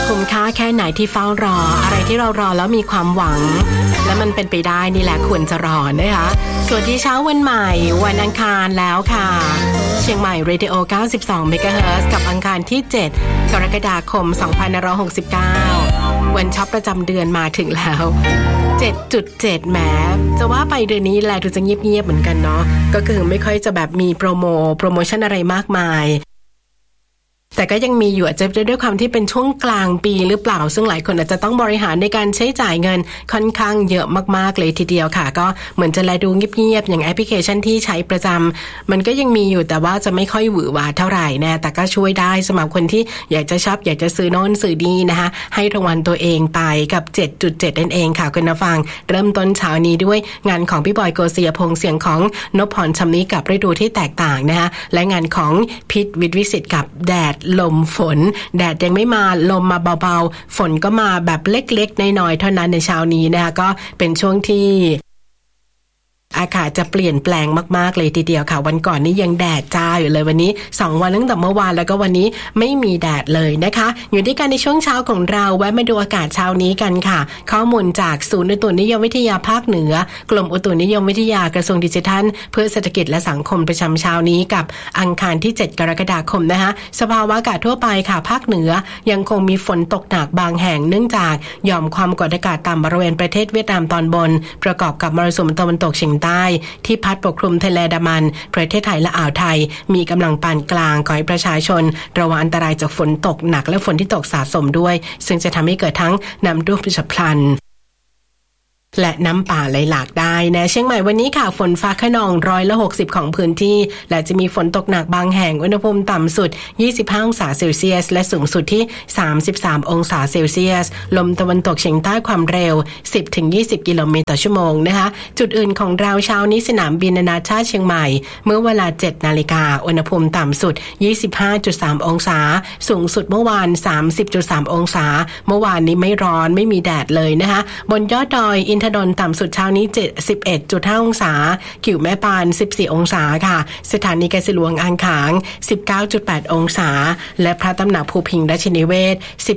คุ้มค่าแค่ไหนที่เฝ้ารออะไรที่เรารอแล้วมีความหวังและมันเป็นไปได้นี่แหละควรจะรอนะคะสวัสดีเช้าวันใหม่วันอังคารแล้วค่ะเชียงใหม่เรดิโอ92 เมกะเฮิรตซ์กับอังคารที่7กรกฎาคม2569วันช็อปประจำเดือนมาถึงแล้ว 7.7 แหมจะว่าไปเดือนนี้แลดูจะเงียบๆเหมือนกันเนาะก็คือไม่ค่อยจะแบบมีโปรโมชั่นอะไรมากมายแต่ก็ยังมีอยู่อาจจะด้วยความที่เป็นช่วงกลางปีหรือเปล่าซึ่งหลายคนอาจจะต้องบริหารในการใช้จ่ายเงินค่อนข้างเยอะมากๆเลยทีเดียวค่ะก็เหมือนจะแลดูเงียบๆอย่างแอปพลิเคชันที่ใช้ประจำมันก็ยังมีอยู่แต่ว่าจะไม่ค่อยหวือหวาเท่าไหร่นะแต่ก็ช่วยได้สำหรับคนที่อยากจะช็อปอยากจะซื้อโน่นซื้อนี่นะคะให้รางวัลตัวเองไปกับ 7.7 นั่นเองค่ะคุณผู้ฟังเริ่มต้นเช้านี้ด้วยงานของพี่บอยโกศิยพงษ์เสียงของนพพรชำนิกับฤดูที่แตกต่างนะคะและงานของพิษวิสิทธิ์กับแดดลมฝนแดดยังไม่มาลมมาเบาๆฝนก็มาแบบเล็กๆน้อยๆเท่านั้นในเช้านี้นะคะก็เป็นช่วงที่อากาศจะเปลี่ยนแปลงมากๆเลยทีเดียวค่ะวันก่อนนี้ยังแดดจ้าอยู่เลยวันนี้2วันตั้งแต่เมื่อวานแล้วก็วันนี้ไม่มีแดดเลยนะคะอยู่ด้วยกันในช่วงเช้าของเราแวะมาดูอากาศเช้านี้กันค่ะข้อมูลจากศูนย์อุตุนิยมวิทยาภาคเหนือกรมอุตุนิยมวิทยากระทรวงดิจิทัลเพื่อเศรษฐกิจและสังคมประจำเช้านี้กับอังคารที่7กรกฎาคมนะคะสภาวะอากาศทั่วไปค่ะภาคเหนือยังคงมีฝนตกหนักบางแห่งเนื่องจากหย่อมความกดอากาศต่ำบริเวณประเทศเวียดนามตอนบนประกอบกับมรสุมตะวันตกเฉียงใต้ที่พัดปกคลุมทะเลอันดามันประเทศไทยและอ่าวไทยมีกำลังปานกลางขอให้ประชาชนระวังอันตรายจากฝนตกหนักและฝนที่ตกสะสมด้วยซึ่งจะทำให้เกิดทั้งน้ำท่วมฉับพลันและน้ำป่าไหลหลากได้นะเชียงใหม่วันนี้ค่ะฝนฟ้าคะนอง160ของพื้นที่และจะมีฝนตกหนักบางแห่งอุณหภูมิต่ำสุด25องศาเซลเซียสและสูงสุดที่33องศาเซลเซียสลมตะวันตกเฉียงใต้ความเร็ว 10-20 กิโลเมตรต่อชั่วโมงนะคะจุดอื่นของเราเช้านี้สนามบินนานาชาติเชียงใหม่เมื่อเวลา 7 นาฬิกาอุณหภูมิต่ำสุด 25.3 องศาสูงสุดเมื่อวาน 30.3 องศาเมื่อวานนี้ไม่ร้อนไม่มีแดดเลยนะคะบนยอดดอยอินทนนท์ต่ำสุดเช้านี้ 71.5 องศากิ่วแม่ปาน14องศาค่ะสถานีเกษตรหลวงอ่างขาง 19.8 องศาและพระตำหนักภูพิงค์ราชนิเวศ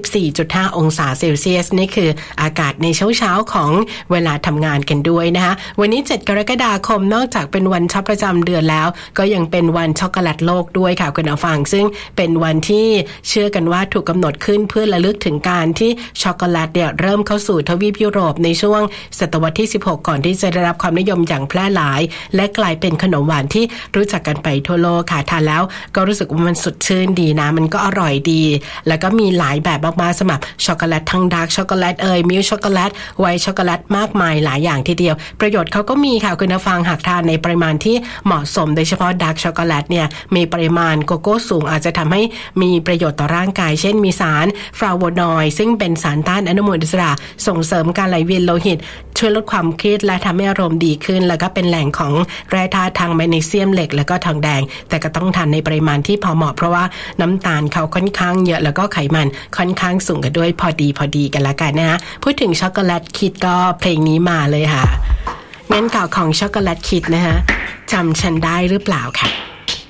14.5 องศาเซลเซียสนี่คืออากาศในเช้าๆของเวลาทำงานกันด้วยนะคะวันนี้7กรกฎาคมนอกจากเป็นวันช็อปประจำเดือนแล้วก็ยังเป็นวันช็อกโกแลตโลกด้วยค่ะคุณผู้ฟังซึ่งเป็นวันที่เชื่อกันว่าถูกกำหนดขึ้นเพื่อระลึกถึงการที่ช็อกโกแลตเนี่ยเริ่มเข้าสู่ทวีปยุโรปในช่วงศตวรรษที่16ก่อนที่จะได้รับความนิยมอย่างแพร่หลายและกลายเป็นขนมหวานที่รู้จักกันไปทั่วโลกค่ะทานแล้วก็รู้สึกว่ามันสดชื่นดีนะมันก็อร่อยดีแล้วก็มีหลายแบบมากๆสำหรับช็อกโกแลตทั้งดาร์กช็อกโกแลตมิลค์ช็อกโกแลตไวท์ช็อกโกแลตมากมายหลายอย่างทีเดียวประโยชน์เขาก็มีค่ะคุณผู้ฟังหากทานในปริมาณที่เหมาะสมโดยเฉพาะดาร์กช็อกโกแลตเนี่ยมีปริมาณโกโก้สูงอาจจะทำให้มีประโยชน์ต่อร่างกายเช่นมีสารฟลาโวนอยด์ซึ่งเป็นสารต้านอนุมูลอิสระส่งเสริมการไหลเวียนโลหิตช่วยลดความเครียดและทำให้อารมณ์ดีขึ้นแล้วก็เป็นแหล่งของแร่ธาตุทางแมกนีเซียมเหล็กแล้วก็ทองแดงแต่ก็ต้องทานในปริมาณที่พอเหมาะเพราะว่าน้ำตาลเขาค่อนข้างเยอะแล้วก็ไขมันค่อนข้างสูงกันด้วยพอดีกันละกันนะฮะพูดถึงช็อกโกแลตคิดก็เพลงนี้มาเลยค่ะงั้นข่าวของช็อกโกแลตคิดนะฮะจำฉันได้หรือเปล่าค่ะ